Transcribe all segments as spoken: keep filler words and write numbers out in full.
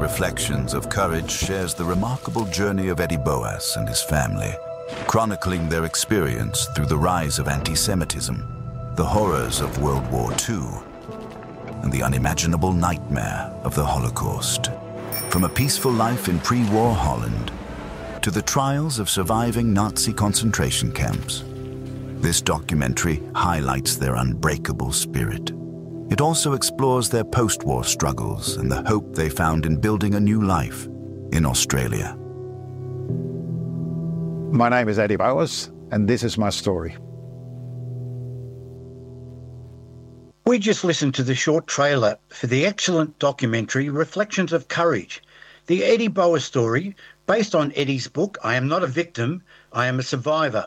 Reflections of Courage shares the remarkable journey of Eddie Boas and his family, chronicling their experience through the rise of anti-Semitism, the horrors of World War Two, and the unimaginable nightmare of the Holocaust. From a peaceful life in pre-war Holland to the trials of surviving Nazi concentration camps, this documentary highlights their unbreakable spirit. It also explores their post-war struggles and the hope they found in building a new life in Australia. My name is Eddie Boas, and this is my story. We just listened to the short trailer for the excellent documentary Reflections of Courage, the Eddie Boas story based on Eddie's book, I Am Not a Victim, I Am a Survivor.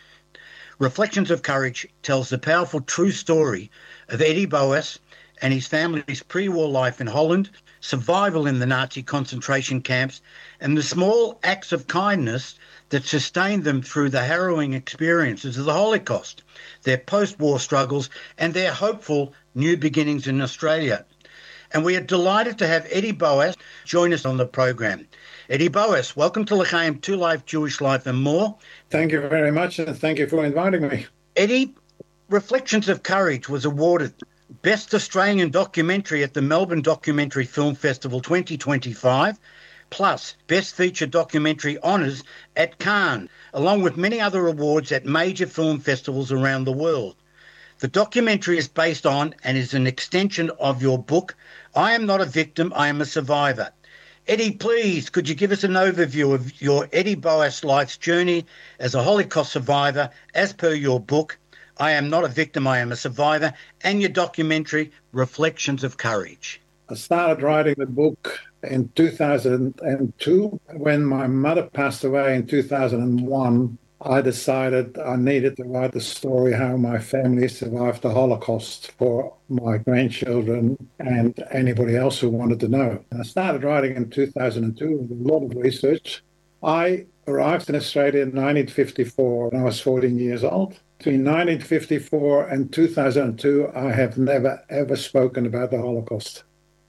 Reflections of Courage tells the powerful true story of Eddie Boas and his family's pre-war life in Holland, survival in the Nazi concentration camps, and the small acts of kindness that sustained them through the harrowing experiences of the Holocaust, their post-war struggles, and their hopeful new beginnings in Australia. And we are delighted to have Eddie Boas join us on the program. Eddie Boas, welcome to L'chaim, To Life, Jewish Life and More. Thank you very much, and thank you for inviting me. Eddie, Reflections of Courage was awarded Best Australian Documentary at the Melbourne Documentary Film Festival twenty twenty-five, plus Best Feature Documentary Honours at Cannes, along with many other awards at major film festivals around the world. The documentary is based on and is an extension of your book, I Am Not a Victim, I Am a Survivor. Eddie, please, could you give us an overview of your Eddie Boas life's journey as a Holocaust survivor as per your book, I Am Not a Victim, I Am a Survivor, and your documentary, Reflections of Courage? I started writing the book in two thousand two. When my mother passed away in two thousand one, I decided I needed to write the story how my family survived the Holocaust for my grandchildren and anybody else who wanted to know. And I started writing in two thousand two with a lot of research. I arrived in Australia in nineteen fifty-four when I was fourteen years old. Between nineteen fifty-four and two thousand two, I have never, ever spoken about the Holocaust.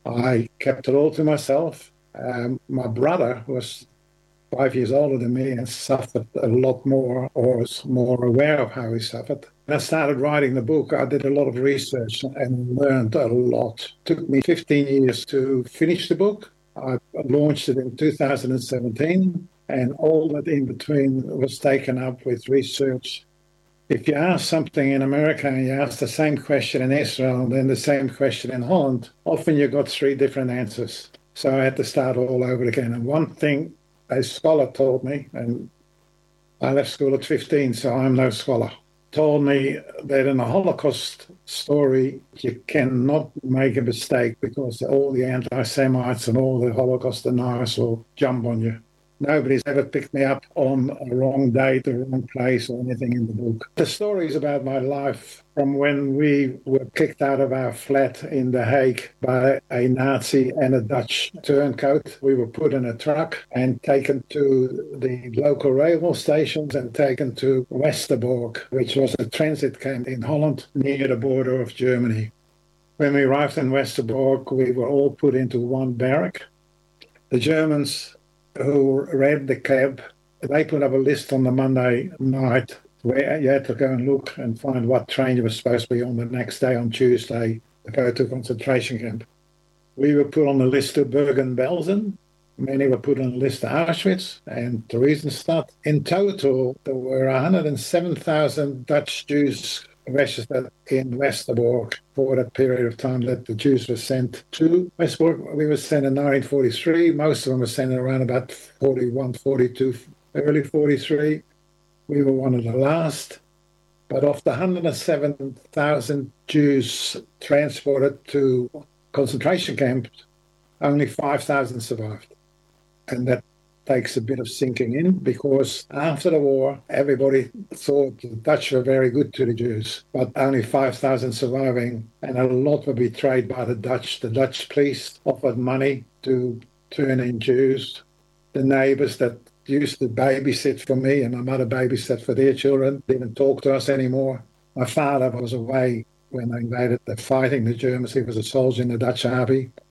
I kept it all to myself. Um, my brother was five years older than me and suffered a lot more, or was more aware of how he suffered. When I started writing the book, I did a lot of research and learned a lot. It took me fifteen years to finish the book. I launched it in two thousand seventeen, and all that in between was taken up with research. If you ask something in America and you ask the same question in Israel and then the same question in Holland, often you got three different answers. So I had to start all over again. And one thing a scholar told me, and I left school at fifteen, so I'm no scholar, told me that in a Holocaust story, you cannot make a mistake because all the anti-Semites and all the Holocaust deniers will jump on you. Nobody's ever picked me up on a wrong date or wrong place or anything in the book. The story is about my life from when we were kicked out of our flat in The Hague by a Nazi and a Dutch turncoat. We were put in a truck and taken to the local railway stations and taken to Westerbork, which was a transit camp in Holland near the border of Germany. When we arrived in Westerbork, we were all put into one barrack. The Germans who read the cab, they put up a list on the Monday night where you had to go and look and find what train you were supposed to be on the next day on Tuesday to go to a concentration camp. We were put on the list to Bergen-Belsen. Many were put on the list to Auschwitz and Theresienstadt. In total, there were one hundred seven thousand Dutch Jews registered in Westerbork for that period of time that the Jews were sent to Westerbork. We were sent in nineteen forty-three. Most of them were sent around about forty-one, forty-two, early forty-three. We were one of the last. But of the one hundred seven thousand Jews transported to concentration camps, only five thousand survived. And that takes a bit of sinking in because after the war, everybody thought the Dutch were very good to the Jews, but only five thousand surviving, and a lot were betrayed by the Dutch. The Dutch police offered money to turn in Jews. The neighbors that used to babysit for me and my mother babysat for their children didn't talk to us anymore. My father was away when they invaded the fighting the Germans. He was a soldier in the Dutch army.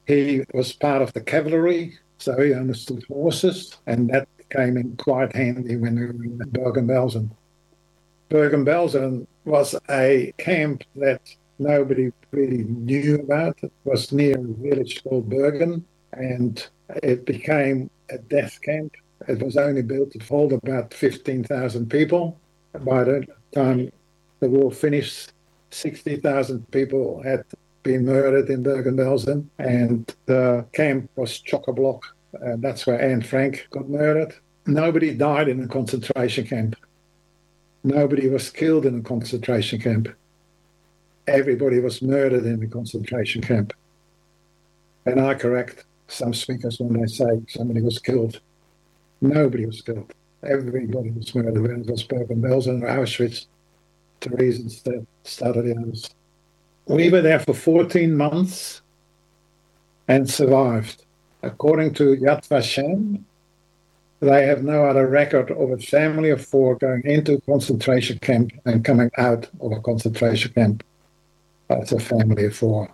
He was part of the cavalry, so he understood horses, and that came in quite handy when we were in Bergen-Belsen. Bergen-Belsen was a camp that nobody really knew about. It was near a village called Bergen, and it became a death camp. It was only built to hold about fifteen thousand people. By the time the war finished, sixty thousand people had been murdered in Bergen-Belsen, and the camp was chock-a-block. And that's where Anne Frank got murdered. Nobody died in a concentration camp. Nobody was killed in a concentration camp. Everybody was murdered in the concentration camp. And I correct some speakers when they say somebody was killed. Nobody was killed. Everybody was murdered, whether it was Bergen-Belsen or Auschwitz, to reasons that started the others. We were there for fourteen months and survived. According to Yad Vashem, they have no other record of a family of four going into a concentration camp and coming out of a concentration camp as a family of four.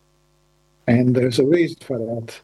And there's a reason for that.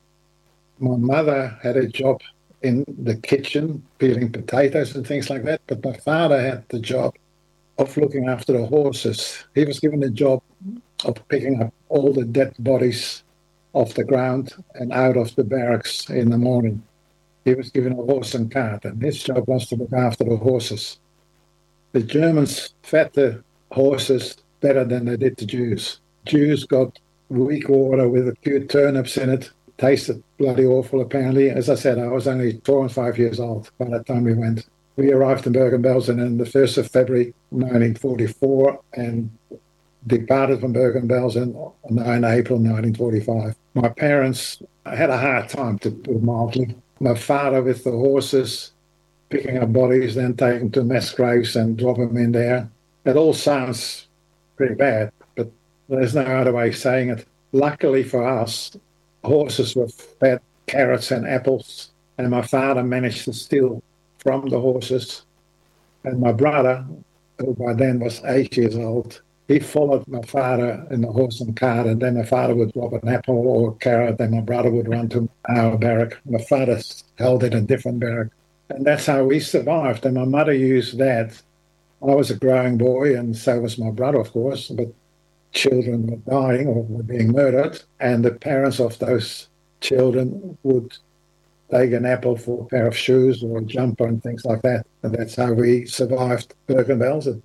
My mother had a job in the kitchen, peeling potatoes and things like that, but my father had the job of looking after the horses. He was given the job of picking up all the dead bodies off the ground and out of the barracks in the morning. He was given a horse and cart, and his job was to look after the horses. The Germans fed the horses better than they did the Jews. Jews got weak water with a few turnips in it. Tasted bloody awful, apparently. As I said, I was only four and five years old by the time we went. We arrived in Bergen-Belsen on the first of February nineteen forty-four and departed from Bergen-Belsen on the ninth of April nineteen forty-five. My parents had a hard time, to put it mildly. My father with the horses, picking up bodies, then taking to mass graves and drop them in there. It all sounds pretty bad, but there's no other way of saying it. Luckily for us, horses were fed carrots and apples, and my father managed to steal from the horses. And my brother, who by then was eight years old, he followed my father in the horse and cart, and then my father would drop an apple or a carrot, and my brother would run to our barrack. My father held it in a different barrack. And that's how we survived. And my mother used that. I was a growing boy, and so was my brother, of course, but children were dying or were being murdered, and the parents of those children would take an apple for a pair of shoes or a jumper and things like that. And that's how we survived Bergen-Belsen.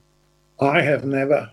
I have never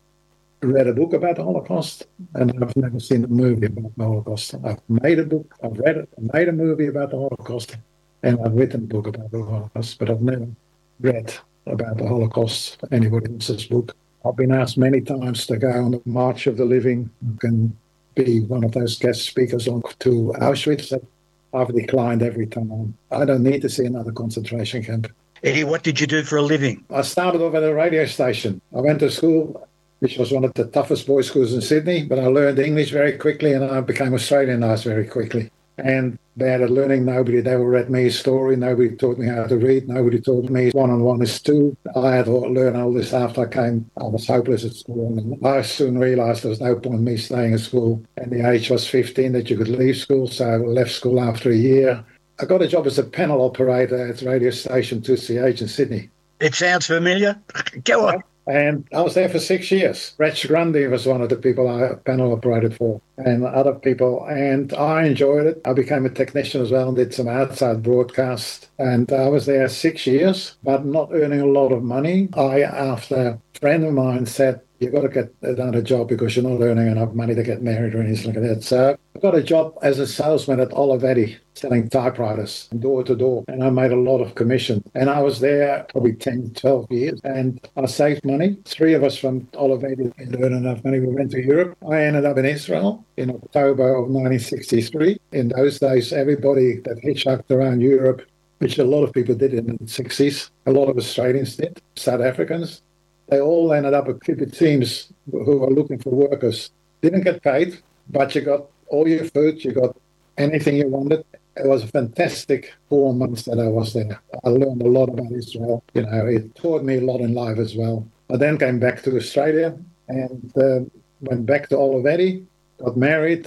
read a book about the Holocaust, and I've never seen a movie about the Holocaust. I've made a book, I've read it, I've made a movie about the Holocaust, and I've written a book about the Holocaust, but I've never read about the Holocaust, anybody else's book. I've been asked many times to go on the March of the Living and be one of those guest speakers on to Auschwitz. I've declined every time. I don't need to see another concentration camp. Eddie, what did you do for a living? I started off at a radio station. I went to school, which was one of the toughest boys' schools in Sydney, but I learned English very quickly and I became Australianised very quickly. And bad at learning, nobody ever read me a story, nobody taught me how to read, nobody taught me one and one is two. I had to learn all this after I came. I was hopeless at school, and I soon realised there was no point in me staying at school. And the age was fifteen that you could leave school, so I left school after a year. I got a job as a panel operator at radio station two C H in Sydney. It sounds familiar. Go on. And I was there for six years. Reg Grundy was one of the people I panel operated for, and other people, and I enjoyed it. I became a technician as well and did some outside broadcast. And I was there six years, but not earning a lot of money. I, after a friend of mine said, you've got to get another job because you're not earning enough money to get married or anything like that. So I got a job as a salesman at Olivetti, selling typewriters door to door. And I made a lot of commission. And I was there probably ten, twelve years. And I saved money. Three of us from Olivetti didn't earn enough money. We went to Europe. I ended up in Israel in October of nineteen sixty-three. In those days, everybody that hitchhiked around Europe, which a lot of people did in the sixties, a lot of Australians did, South Africans, they all ended up with people teams who were looking for workers. Didn't get paid, but you got all your food, you got anything you wanted. It was a fantastic four months that I was there. I learned a lot about Israel. You know, it taught me a lot in life as well. I then came back to Australia and uh, went back to Olivetti, got married,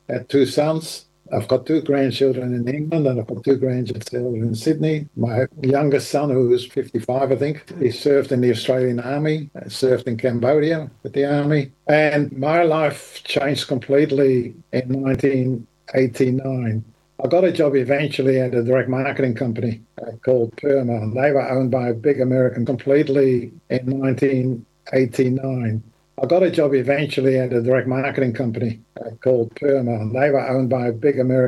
had two sons. I've got two grandchildren in England, and I've got two grandchildren in Sydney. My youngest son, who is fifty-five, I think, he served in the Australian Army, served in Cambodia with the Army. And my life changed completely in nineteen eighty-nine. I got a job eventually at a direct marketing company uh, called Perma, and they were owned by a big American completely in nineteen eighty-nine. I got a job eventually at a direct marketing company uh, called Perma, and they were owned by a big American